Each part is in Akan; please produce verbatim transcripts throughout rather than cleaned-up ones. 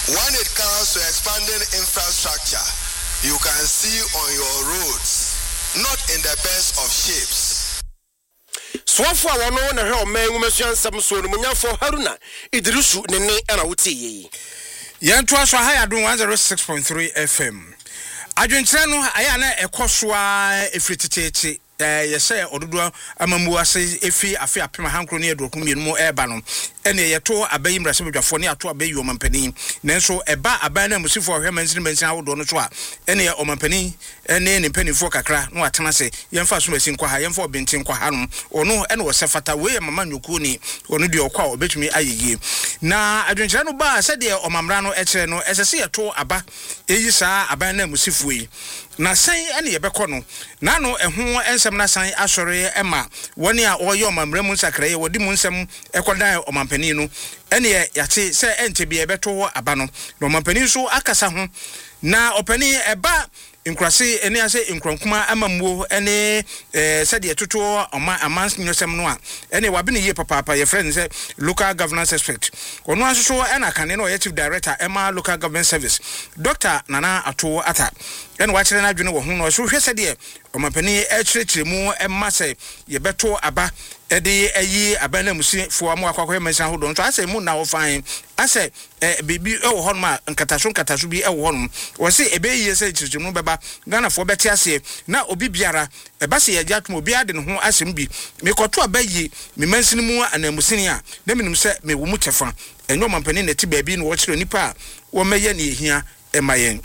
When it comes to expanding infrastructure, you can see on your roads, not in the best of shapes. Swafo a wono na hwe o man ngumesuan sam so no munyafo Haruna Idrisu ne ne ana wote yi. Yanto aso ha ya don one oh six point three F M. Adwenkyere no aya na ekosoa efrititete eh yese ododo amamu ase efi afi apema hankro ne edoku mienu mu eba no ene yeto abayi mrase bedwafo ne ato abayi omampani nenso eba aban na musifo hwemansin mansin awodo no so a ene omampani ene ne mpanifo kakra no atena se yemfa so masin kwa ha yemfa obentin kwa ha no ono ene wo sefata we mama nyoku ni ono de okwa obetumi ayeye na adwenkyere no ba se de omamra no ekere no esese yeto aba eyi saa aban na musifo yi na san ene yebekọ no na no eho ensem na san asore ema woni a oyo omamra mu sakra ye wodi mu nsem ekodan omampani no ene yate se ente bi ebeto aba no no omampani so akasa ho na opani eba inkrase ene ase inkronkuma amamwo ene eh said ye toto oma amans nyosem no a ene wabe ne ye papa papa ye friend say local governance aspect ono aso so ena kane no ye chief director ema local government service Doctor Nana Ato Ata ene wa kire na adwene wo ho no so hwe said ye omampani e kirikire mu ema say ye beto aba ede ayi abana musi fo amu akwakwa mensan ho don so ase mu na ho fan ase eh bibi e wo hon ma nkataso nkataso bi e wo hon wo se ebe yiye se kirikire mu beba Ghana fo beti ase na obi biara e ba se ye gyatom obi ade ne ho asem bi me koto abayi me mansin mu anamusini a na minum se me wo mu tefa enyo mampani na ti baabi no wo kire nipa wo meye ne ehia e mayen.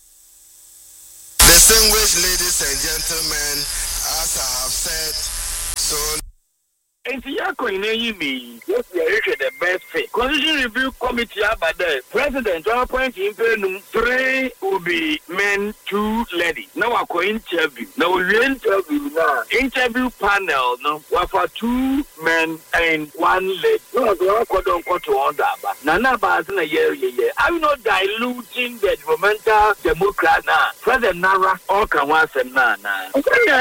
Distinguished ladies and gentlemen, as I have said, so and Yako in A me, yes, we are the best fit. Constitution Review Committee, but the President, our point in Penum, three will be men, two ladies. Now, I go interview. Now, we interview now. Interview panel, no, for two men and one lady. No, I don't go to on that. Nana Bazana, yeah, yeah. I'm not diluting the developmental Democrat now. President Nara, all can once and nana.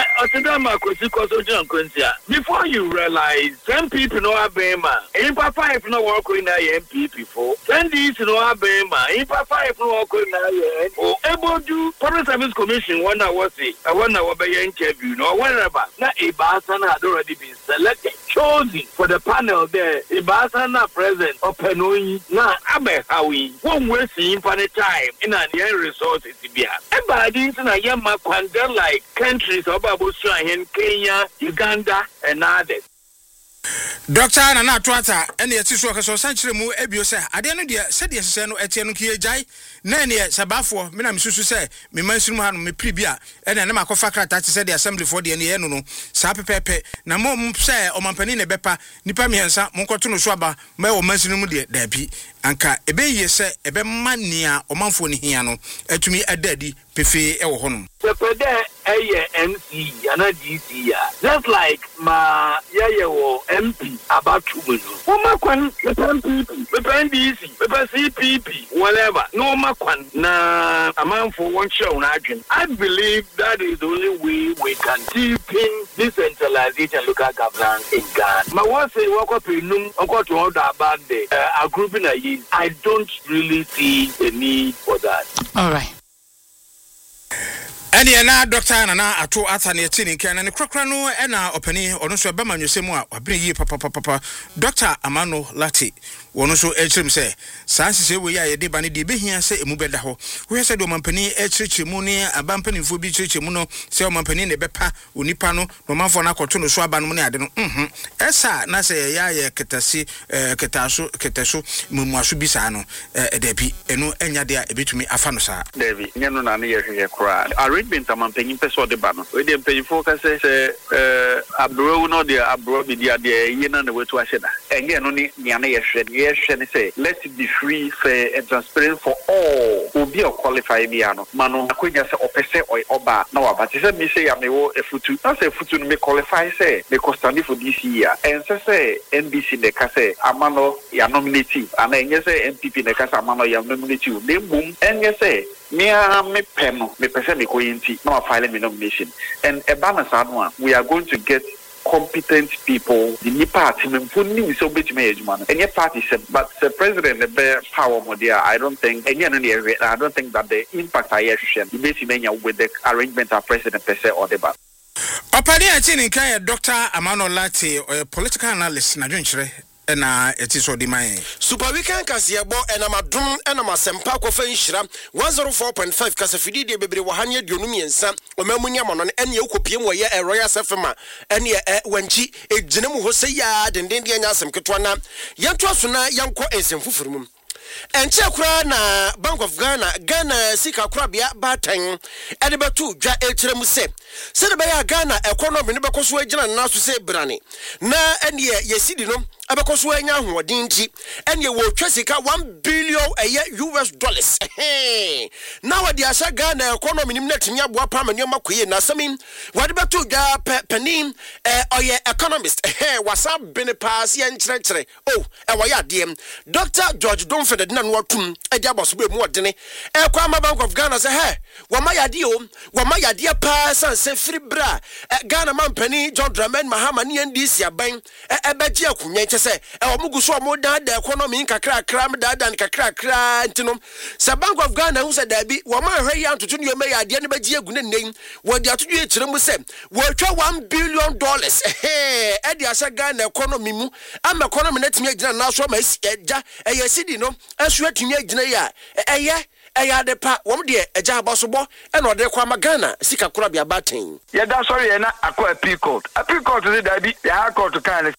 Before you realize, ten people know Abema. In Papa, if no work in I M P before. Ten these know Abema. In Papa, if no work in I M P. Able to Public Service Commission, one hour was it. I want to be interview. No, whatever. Now, Ibasana had already been selected, chosen for the panel there. Ibasana president of Penoi. Now, Abe Howie. One way seeing for the time in an end resources to be. And by this, I am my quandar like countries of Australia, Kenya, Uganda, and others. Doctor Nana Ato Ata ene yeti so kaso sanchire mu ebio se ade no de se de sese no etie no kie jai na ene sabafo me na misusu se me mansu mu ha no me pribia ene na makofa krata te se de assembly for de ene no no sa pepepe na mo se omampani ne bepa nipa miensa mo nkoto no so aba me o mansu mu de da bi anka ebe ye se ebe mania omanfo ne hia no atumi adadi pefe e wo ho no sepede eye M C ana D C ya just like ma yeye wo M P about two minutes. Uma kwan the M P P, the D C, the C P P, whatever. No ma kwan na amount for one show na agent. I believe that is the only way we can deepen decentralization local governance in Ghana. Ma wa say wa ko penum onko to order about the uh, a grouping a year. I don't really see the need for that. All right. Ene na Doctor Nana Ato Ata ne tini nkan na ne krokra no ena opani ono so ba manwesemu a wabere yi papa papa Doctor Amano Lati wono so echirim se sansise we ya yede ba ne de behia se emu beda ho we se de omampani echirichirimu ne abampanifo bi chirichirimu no se omampani ne bepa onipa no no manfo na akoto no so aba no ne ade no mhm esa na se ya ye ketasi eh ketaso ketaso mumuaso bi sa no eh debi eno enya de a ebetumi afa no sa debi nyeno na ne ye hwehwe kra arrangement amampanyin peso de ba no we de mpanyifo ka se se eh abro no de abro bi dia de ye na na wetu ahye da enye no ni nia na ye hwede yes, say, let it be free, fair, and transparent for all who be a qualified piano. Mano, I couldn't say opese or oba. No, but he said, me say, I'm a futu. That's a futu me qualify, say, because standing for this year. And say, N B C, the case, Amano, ya nominative. And then you say, N P P, the case, Amano, ya nominative. Then boom, and you say, me a me pen, me person me cointi, no filing me nomination. And a balance one, we are going to get competent people. The Nipa team funny so bit me man. Any party said, but the president the bear power modia. I don't think any I don't think that the impact I share basically with the arrangement of president per se or the back. Opadi atini kan Doctor Amano Lati, a political analyst na dwenkyere na eti so di man. Super Weekend kasiyebo enamadum enamasempa kofa nhira one oh four point five kasafidi de bebre wahanye duonum yensa omamunya mono ne ene ekopiem wo ye Royal Sefema ene e wanchi ejinemu ho se ya denden de anya asem ketwa na yento so na yanko ensemfufurumum. Enche kura na Bank of Ghana Ghana sika kura bia batan edebatu dwa ekyeremu se se de be ya Ghana economy ne bekoso agina na so se brane na ene yesidi no abekoso anya hoodin nti ene wo twa sika one billion U S dollars na wadi asha Ghana economy nim natimi aboa pa mane makoye na asemi wadi betu dwa panin eh oye economist eh wasa bene pass ye nkyerɛkyerɛ oh e wo ya de Doctor George Donford na no atum e dia boso be mu odene e kwa ma Bank of Ghana say hey wa ma yade o wa ma yade pa san se free bra Ghana man pani John Dramani Mahama ne N D C aban e beji akunye nche se e wo mugu so mo da da economy kakra kra me da da kakra kra ntino se Bank of Ghana hu se da bi wa ma hwe ya ntoto ne me yade ne beji agu ne nen wo di atodu e kyerem se wo twa one billion dollars eh e di asa Ghana economy mu am economy na timi agina na so ma eja e yesidi no asu atumi agina ya eye eya de pa wom de eja abosobo e no de kwa magana sika kura bia baten ye da sorry ye na akwa appeal court appeal court de da bi ya court kan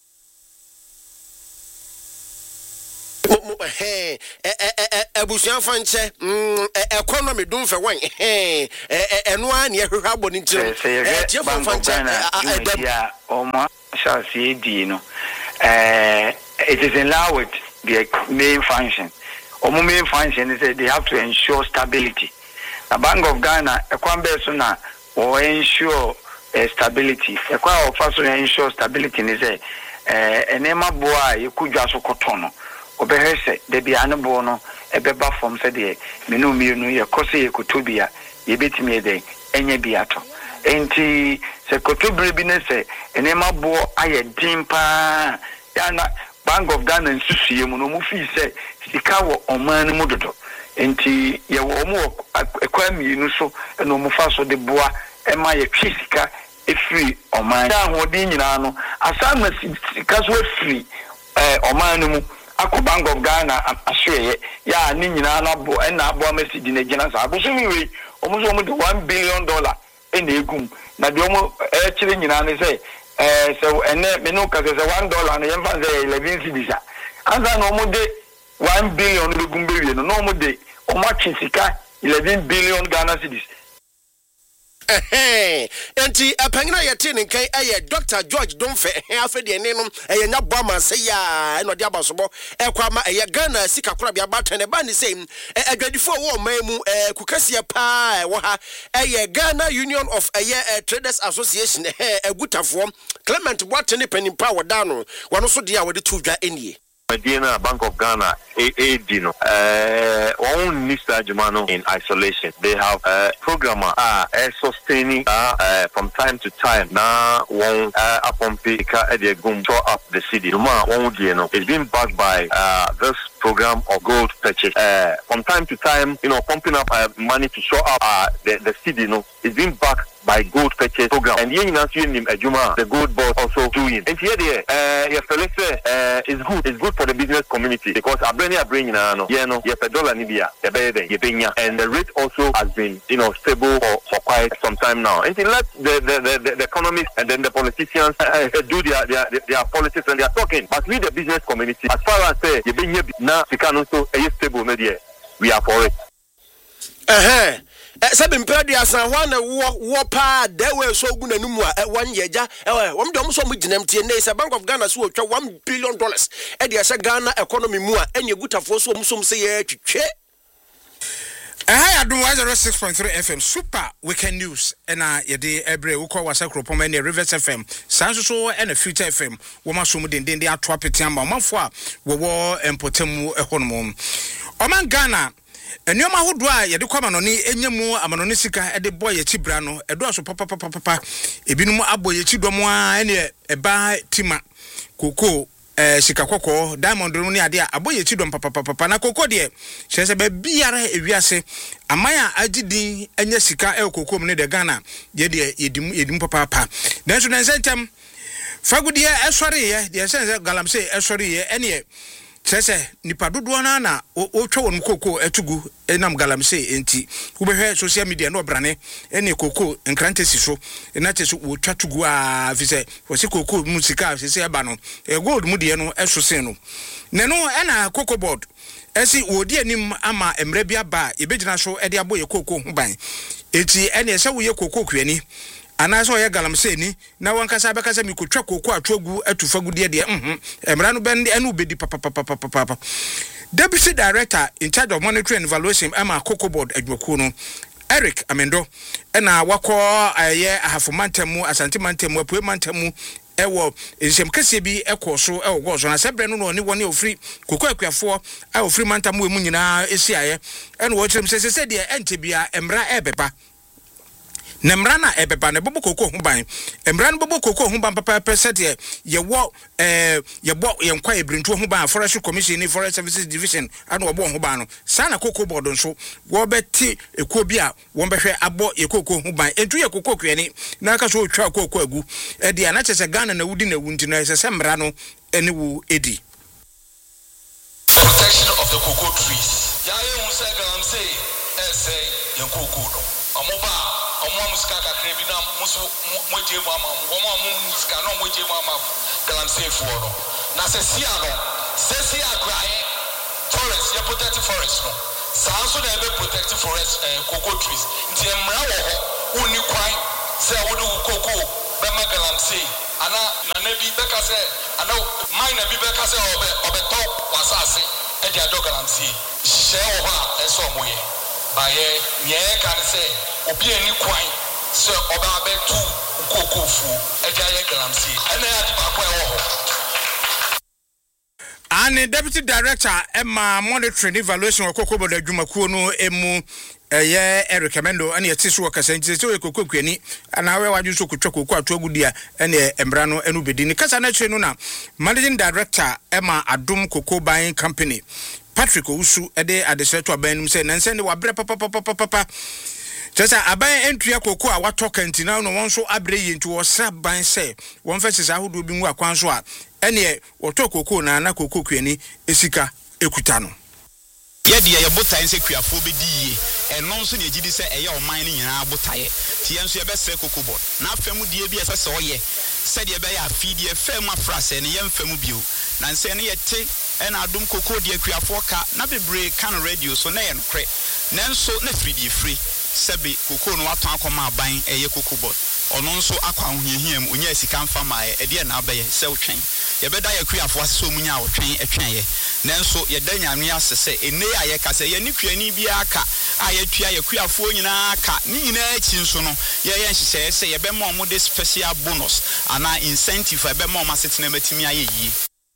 eh eh abusuan fanche economy dum fe wan eh eno an ye hwehwa boni ntiro eh tie fanche ya omo shall see di no eh it is in line with their main function. Or main function is that they have to ensure stability. The Bank of Ghana, a kwambesuna or ensure uh, stability. A kwa also ensure stability is a an ema boa you could just kotono. Obehese de be anabono a beba from said ye menu minu ya kosi kutubia ye bit me de enye biato. Enti se kotubri binese an ema boa aye dimpa yana. Bank of Ghana and Susie Monomufi say, Sikawa or man Mudodo. Enti ya womo a kwami nuso and Omufaso de Bois and my Chisika a free or man Hodinano, as I'm a Sikaswa free or manumu. Ako Bank of Ghana assure ya Ninana bo and Abo message in a general. Abusumi almost one billion dollar in the gum. Nadomo actually in say. Uh, so and then Menoka is a one dollar and the eleven cities. As a normal day, one billion Lugumbi, no normal day, or much in Sika, eleven billion Ghana cities. Eh, enti apangina yetini kan eye Doctor George Donfe afa de nenum eye nya boma say ya no de abasobo e kwa ma eye Ghana sika kura bia batene ba ni say adwadifo wo mamu eh kukasia pa wo ha eye Ghana Union of eye Traders Association eh agutafo Clement Watene panimpa wodano wono so de a wode tu dwa enie Medina Bank of Ghana, A A D, no. Uh, own Mister Jumano in isolation. They have a programmer uh, uh, sustaining uh, uh, from time to time. Now, one uh, upon Pika at the Gum tore up the city. Numa, one you know, it's been backed by uh, this program of gold purchase. Uh, from time to time, you know, pumping up uh, money to show up uh, the the city. You know, it's been backed by gold purchase program. And yen na him Ejuma, the gold board also doing. And here there, uh, your fellow say, uh, it's good. It's good for the business community because I bring a bring na no, yeah no, yeah per dollar nibia, yeah better yeah benya, and the rate also has been you know stable for, for quite some time now. And let the the, the the economists and then the politicians uh, do their, their their politics and they are talking. But we the business community, as far as say yeah benya na sikano so a stable media, we are for it. Uh-huh. Seven pedias and one wapa, there were so good and one yeja. One dom so much empty and a Bank of Ghana so one billion dollars. Eddie Ghana economy more and you good of also some say to check. I do one oh six point three F M Super Weekend News and I yede every uko wasakro pomene Rivers F M Sanso and a Future F M woma so mu den den atwa petiamba manfo a wo wo empotemu ehonmo Oman Ghana Enioma hodo a ye de kwa manoni enyemu amanoni sika e de boy ye chibra no edo aso papa papa papa ebinum abo ye chidomo a ene eba tima koko eh sika kokko diamond no ne ade a abo ye chidom papa papa na koko de chese be biara ewiase amaya agidin enya sika e koko ne de Ghana ye de yedim yedim papa papa nanso na sentem fagudie esori ye de sense galamse esori ye ene chese nipa dodo na na otwa won koko etugu enam galamse enti wobehwe social media no brane ene koko enkrantesi so na chese wotwa tugu a fise wose koko musika fise eba no e gold mu de no esose no ne no ena koko board esi wodi anim ama emre bia ba ebegina so e de aboye koko ho ban enti ene ese wo ye koko kwani anaso ye galamse ni na wankasa bekasa mi kotwa koko atwagu atufa gudie de mhm emra no ben enu bedi papa papa papa papa Deputy Director in charge of monitoring and evaluation ama Cocoa Board adwoku no Eric Amendo na wako aye ahafo mantemu asante mantemu apue mantemu ewo ensem kase bi ekoso ewo gozo na sebre no no ne woni ofri koko akuafo a ofri mantemu emu nyina esiaye ene wo kyerem sese se de ente bia emra ebeba Nemra na ebeba ne bobo koko ho ban emra no bobo koko ho ban papa percent ye ye wo eh ye bo ye nkwa ebrintu ho ban forest commission ni forest services division ana wo bo ho ban no sana koko board nso wo beti ekuo bi a wo behwe abo ye koko ho ban entu ye koko kwani na aka so otwa koko agu e dia na chese Ghana na wudi na wunti na sese mra no ene wo edi protection of the cocoa trees ya ye hu say galam say e say ye koko no omoba omo musika kakre bi na muso moje mu ama omo omo musika no moje mu ama galam say fo no na se sia no se sia agraye forest ye protect forest no sa so na be protect forest eh, cocoa trees nti emra wo ho uni kwan se wo do cocoa be ma galam say ana na na bi be ka se ana mine bi be ka se obe obe to wasase e dia do galam say hye wo ho a eso moye baye nye kan se obi ani kwan se oba betu kokofu e dia ye galamsi ene ya di ba kwa wo ho Ani Deputy Director Emma Monitoring Evaluation of Cocoa Board adwumakuo no emu eye Eric Amendo ene yeti so kasa nti se we koko kwani ana we wadwu so kotwa koko atoagu dia ene emra no enu bedi ni kasa na twe no na Managing Director Emma Adum Cocoa Buying Company Patrick Owusu ede adesreto abanum se nanse ne wabre papa papa papa Tesa aban entria koko a watoka ntina no won so abre yentu wo sra ban se won fa sisa hodo bi nwu akwan so a ene woto koko na na koko kwani esika ekuta no ye de ye botae se kuafo be diye eno nso ne agidi se eye oman ne nyina botae ti yenso ye be sre koko board na afemu die bi ese se oye se de be ya afidie fam afrase ne ye mfamu bio na nse ne ye te ena adum koko de kuafo ka na bebre kan radio so na ye no kre nanso na three D free sebe koko no aton akoma aban eye koko board ono nso akwa ahohiahiam onya sika mfa mae e de na abaye se otwen ye beda ye kuafo ase so munya otwen etwen ye nanso ye da nyame asese ene ya ye ka se ye ni kuani bi aka a ye tua ye kuafo nyina aka ni nyina achi nso no ye ye nhye se ye be ma omo de special bonus ana incentive e be ma omo asetena matimi aye yi.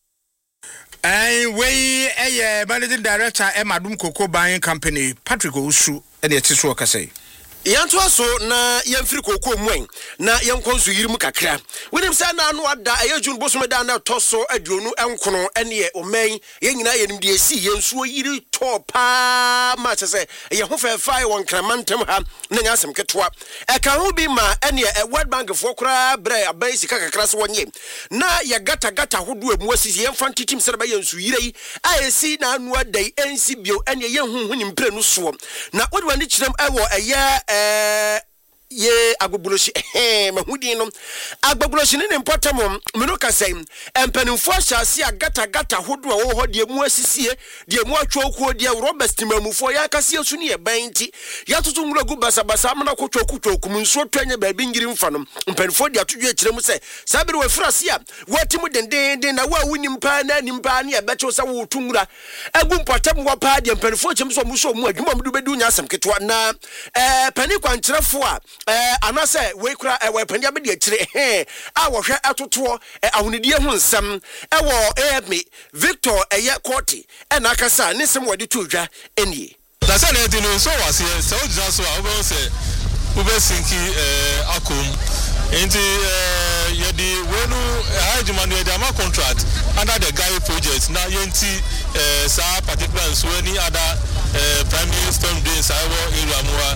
Eh we eh Managing Director Emma Adum Cocoa Buying Company Patrick Owusu ene yeti so kasa yanto aso na yemfiri koko mwen na yenkonso yirimu kakra wenim sa na anu ada ayejun bosom da na toso aduonu enkono ene omen yenyina yenim de esi yensuo yiri topa ma chese ye ho fefa won kramantem ha na nyasem ketwa e ka ho bi ma ene e World Bank fo kra bre aban sika kakra so wonye na ye gata gata hodo emu asisi yemfa titim se ba yensu yirei a esi na anu ada ensi bio ene ye hunhu nimpre no so na wodi wani kirem ewo eye eh ye agbogboloshi eh mahudi no agbogboloshi ne importam meno kasai empanimfo ahyase agata gata hodo a wo ho de mu asisie de mu atwa okuo de Robert Timamufo ya kase asu ne banti ya tutu ngulagu basa basa amna kotwa kotwa kum nso twanye ba bi ngiri mfa no empanimfo de atodwe akire mu se sabere wa frase a watimu dendenden na wa wunimpa na nimpa ne abecho sa wo tungura agu importam wo pa de empanimfo chem so mu so mu adwuma mu bedu nya asem ketwa na eh pani kwankyerefo a eh anase we kura eh wepani abedi akire eh a wo hwe atoto eh ahonidie ho nsem eh wo eh me Victor eye Court eh na akasa ne sem wadi tudwa enie na say na no so was here so just so I go say ube sinki eh akom enti eh yedi wenu haji manu yedi ama contract under the Guy project na yenti eh sa particular so any other eh primary storm drains awo area moa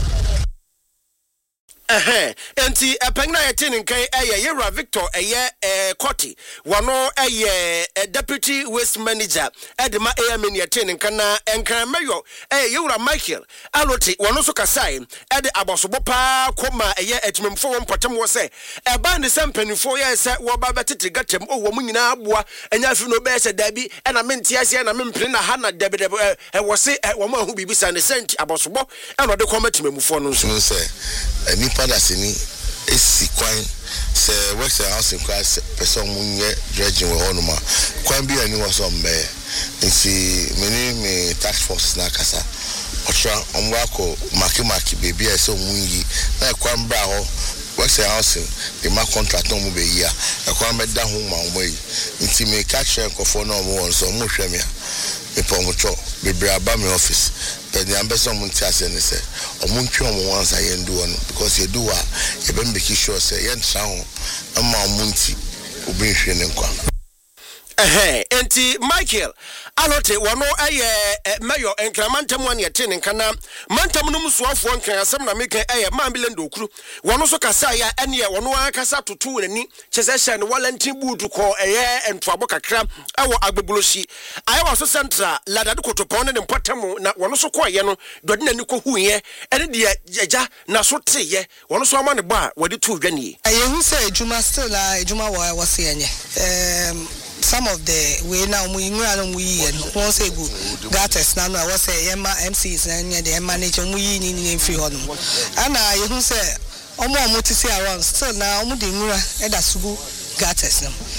eh enti epengna yetin nkan eye Yera Victor eye eh Koti wano eye deputy waste manager edema am yetin nkan na enkan mayor eye Yera Michael aloti wano so kasai ede abosobo pa koma eye etimemfo won potem wo se eba ne sempanifo ye se wo ba betete gatem o wo munyina aboa enya afi no be se dabi e na menti ase na mempre na ha na debe debe e wo se wo ma hu bibisa ne senti abosobo e no de koma timemfo no so se ni Padasini is sequine, say, Western House in class, person munye dredging with Honoma. Quite be any was on me. And see, many me task force nakasa. Otra, Omwako, Maki Maki, baby, I saw Mungi. Now, Quam Bravo, Western House, the mark contract no move here. I can't make down home my way. Until me catch and for no more, so much. Me pomocho be braba me office but the ambassador muntias and say o muntwe o once I do one because you do a you be make sure say yen tra ho ama munti obi hwe ne nkwa eh enti Michael alote wano aye mayor enkramantam wan yete ne nkana mantam no musoafo nkran asem na meka aye mambile ndokuru wano so kasa ya ene ye wano akasa tutu nani chese hye ne walantin buutu ko eye entoabo kakra awo agbebuloshi aye waso central ladade kotopon ne mpotam na wano so ko ye no dode nani ko huye ene de yaja na so teye wano so ama ne ba wade tu dwane aye hu say ejuma still la ejuma wo wo se enye um some of the we now we no we won say go gates now I was say M C is na the manager we ni ni free honum ana ye hu say omo omo ti say around still na omo de nwura e da sugu gates no